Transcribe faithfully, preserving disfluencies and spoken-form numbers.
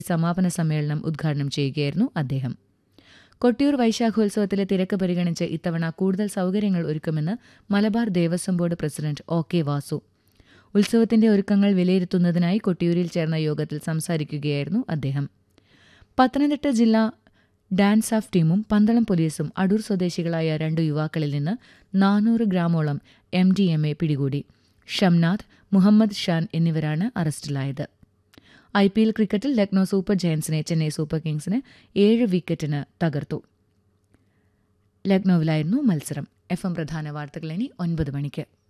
സമാപന സമ്മേളനം ഉദ്ഘാടനം ചെയ്യുകയായിരുന്നു അദ്ദേഹം. കൊട്ടിയൂർ വൈശാഖോത്സവത്തിലെ തിരക്ക് പരിഗണിച്ച് ഇത്തവണ കൂടുതൽ സൗകര്യങ്ങൾ ഒരുക്കുമെന്ന് Malabar Devaswom board president O K Vasu. ഉത്സവത്തിന്റെ ഒരുക്കങ്ങൾ വിലയിരുത്തുന്നതിനായി കൊട്ടിയൂരിൽ ചേർന്ന യോഗത്തിൽ സംസാരിക്കുകയായിരുന്നു അദ്ദേഹം. പത്തനംതിട്ട ജില്ലാ ഡാൻസ് ഓഫ് ടീമും പന്തളം പോലീസും അടൂർ സ്വദേശികളായ രണ്ടു യുവാക്കളിൽ നിന്ന് നാനൂറ് ഗ്രാമോളം എം ഡി എം എ പിടികൂടി. ഷംനാഥ്, മുഹമ്മദ് ഷാൻ എന്നിവരാണ് അറസ്റ്റിലായത്. ഐ പി എൽ ക്രിക്കറ്റിൽ ലക്നൌ സൂപ്പർ ജയന്റ്സിനെ ചെന്നൈ സൂപ്പർ കിങ്സിന് ഏഴ് വിക്കറ്റിന് തകർത്തു. ലക്നൌവിലായിരുന്നു മത്സരം. എഫ് എം പ്രധാന വാർത്തകൾ ഇനി ഒൻപത് മണിക്ക്.